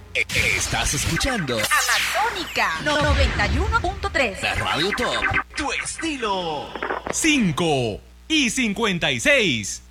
Estás escuchando Amatónica 91.3. la Radio Top. Tu estilo. 5:56.